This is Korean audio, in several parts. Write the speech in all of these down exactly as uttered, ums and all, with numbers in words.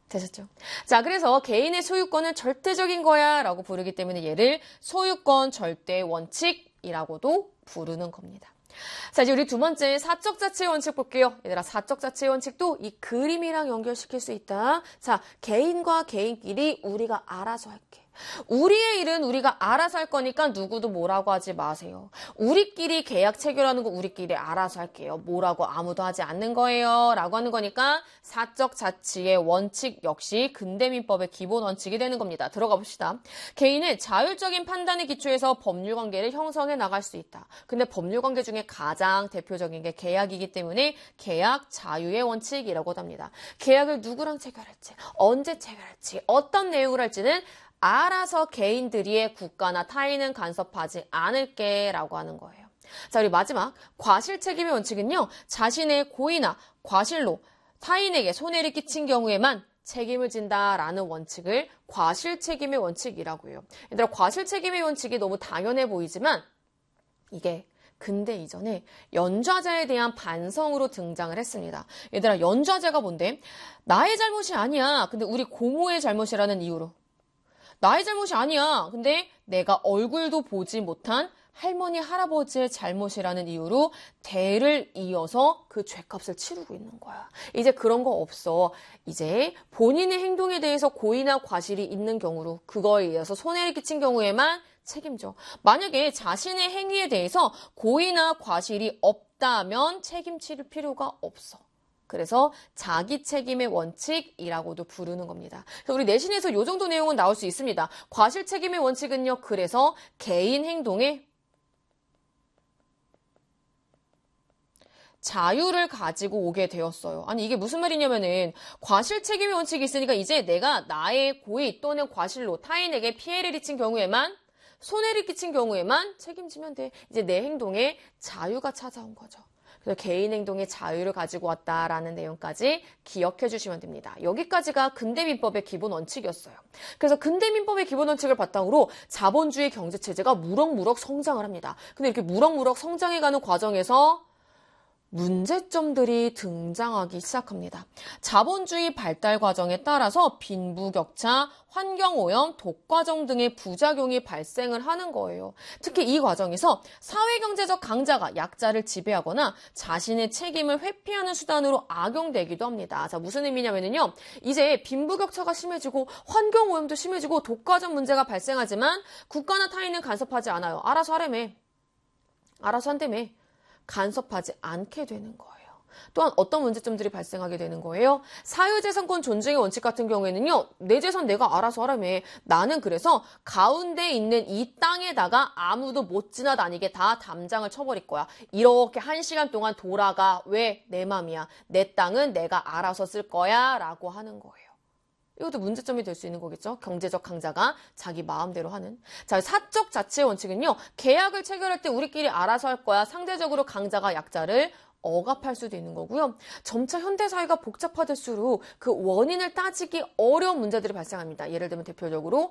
되셨죠? 자, 그래서 개인의 소유권은 절대적인 거야 라고 부르기 때문에 얘를 소유권 절대 원칙이라고도 부르는 겁니다. 자, 이제 우리 두 번째 사적 자치의 원칙 볼게요. 얘들아, 사적 자치의 원칙도 이 그림이랑 연결시킬 수 있다. 자, 개인과 개인끼리 우리가 알아서 할게. 우리의 일은 우리가 알아서 할 거니까 누구도 뭐라고 하지 마세요. 우리끼리 계약 체결하는 거 우리끼리 알아서 할게요. 뭐라고 아무도 하지 않는 거예요. 라고 하는 거니까 사적 자치의 원칙 역시 근대민법의 기본 원칙이 되는 겁니다. 들어가 봅시다. 개인은 자율적인 판단에 기초해서 법률 관계를 형성해 나갈 수 있다. 근데 법률 관계 중에 가장 대표적인 게 계약이기 때문에 계약 자유의 원칙이라고도 합니다. 계약을 누구랑 체결할지, 언제 체결할지, 어떤 내용을 할지는 알아서 개인들이 국가나 타인은 간섭하지 않을게 라고 하는 거예요. 자, 우리 마지막 과실 책임의 원칙은요. 자신의 고의나 과실로 타인에게 손해를 끼친 경우에만 책임을 진다라는 원칙을 과실 책임의 원칙이라고 해요. 얘들아, 과실 책임의 원칙이 너무 당연해 보이지만 이게 근대 이전에 연좌제에 대한 반성으로 등장을 했습니다. 얘들아, 연좌제가 뭔데? 나의 잘못이 아니야. 근데 우리 고모의 잘못이라는 이유로. 나의 잘못이 아니야. 근데 내가 얼굴도 보지 못한 할머니, 할아버지의 잘못이라는 이유로 대를 이어서 그 죄값을 치르고 있는 거야. 이제 그런 거 없어. 이제 본인의 행동에 대해서 고의나 과실이 있는 경우로 그거에 의해서 손해를 끼친 경우에만 책임져. 만약에 자신의 행위에 대해서 고의나 과실이 없다면 책임질 필요가 없어. 그래서 자기 책임의 원칙이라고도 부르는 겁니다. 그래서 우리 내신에서 이 정도 내용은 나올 수 있습니다. 과실 책임의 원칙은요. 그래서 개인 행동에 자유를 가지고 오게 되었어요. 아니 이게 무슨 말이냐면은 과실 책임의 원칙이 있으니까 이제 내가 나의 고의 또는 과실로 타인에게 피해를 끼친 경우에만 손해를 끼친 경우에만 책임지면 돼. 이제 내 행동에 자유가 찾아온 거죠. 그래서 개인 행동의 자유를 가지고 왔다라는 내용까지 기억해 주시면 됩니다. 여기까지가 근대민법의 기본 원칙이었어요. 그래서 근대민법의 기본 원칙을 바탕으로 자본주의 경제체제가 무럭무럭 성장을 합니다. 근데 이렇게 무럭무럭 성장해가는 과정에서 문제점들이 등장하기 시작합니다. 자본주의 발달 과정에 따라서 빈부격차, 환경오염, 독과점 등의 부작용이 발생을 하는 거예요. 특히 이 과정에서 사회경제적 강자가 약자를 지배하거나 자신의 책임을 회피하는 수단으로 악용되기도 합니다. 자, 무슨 의미냐면요. 이제 빈부격차가 심해지고 환경오염도 심해지고 독과점 문제가 발생하지만 국가나 타인은 간섭하지 않아요. 알아서 하라며. 알아서 한다며. 간섭하지 않게 되는 거예요. 또한 어떤 문제점들이 발생하게 되는 거예요? 사유재산권 존중의 원칙 같은 경우에는요. 내 재산 내가 알아서 하라며. 나는 그래서 가운데 있는 이 땅에다가 아무도 못 지나다니게 다 담장을 쳐버릴 거야. 이렇게 한 시간 동안 돌아가. 왜? 내 맘이야. 내 땅은 내가 알아서 쓸 거야 라고 하는 거예요. 이것도 문제점이 될 수 있는 거겠죠. 경제적 강자가 자기 마음대로 하는. 자, 사적 자치의 원칙은요. 계약을 체결할 때 우리끼리 알아서 할 거야. 상대적으로 강자가 약자를 억압할 수도 있는 거고요. 점차 현대사회가 복잡화될수록 그 원인을 따지기 어려운 문제들이 발생합니다. 예를 들면 대표적으로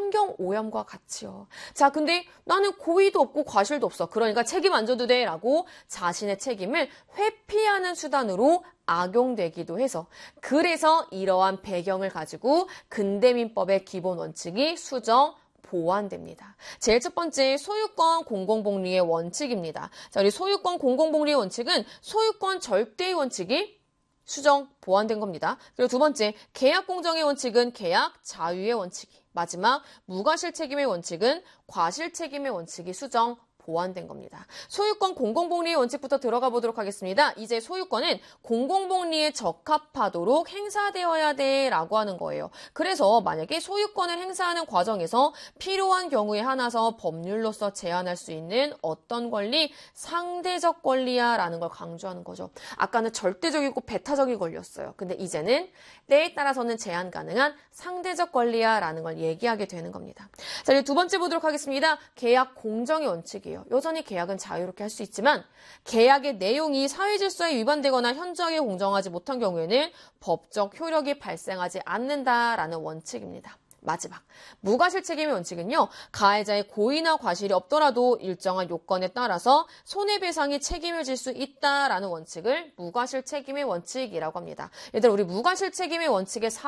환경오염과 같이요. 자, 근데 나는 고의도 없고 과실도 없어. 그러니까 책임 안 져도 돼 라고 자신의 책임을 회피하는 수단으로 악용되기도 해서 그래서 이러한 배경을 가지고 근대민법의 기본 원칙이 수정, 보완됩니다. 제일 첫 번째 소유권 공공복리의 원칙입니다. 자, 우리 소유권 공공복리의 원칙은 소유권 절대의 원칙이 수정, 보완된 겁니다. 그리고 두 번째 계약 공정의 원칙은 계약 자유의 원칙이 마지막 무과실 책임의 원칙은 과실 책임의 원칙이 수정, 보완된 겁니다. 소유권 공공복리의 원칙부터 들어가 보도록 하겠습니다. 이제 소유권은 공공복리에 적합하도록 행사되어야 돼 라고 하는 거예요. 그래서 만약에 소유권을 행사하는 과정에서 필요한 경우에 한해서 법률로서 제한할 수 있는 어떤 권리? 상대적 권리야 라는 걸 강조하는 거죠. 아까는 절대적이고 배타적인 권리였어요. 근데 이제는 때에 따라서는 제한 가능한 상대적 권리야 라는 걸 얘기하게 되는 겁니다. 자, 이제 두 번째 보도록 하겠습니다. 계약 공정의 원칙이에요. 여전히 계약은 자유롭게 할 수 있지만 계약의 내용이 사회질서에 위반되거나 현저하게 공정하지 못한 경우에는 법적 효력이 발생하지 않는다라는 원칙입니다. 마지막, 무과실 책임의 원칙은요. 가해자의 고의나 과실이 없더라도 일정한 요건에 따라서 손해배상이 책임을 질 수 있다라는 원칙을 무과실 책임의 원칙이라고 합니다. 얘들아, 우리 무과실 책임의 원칙의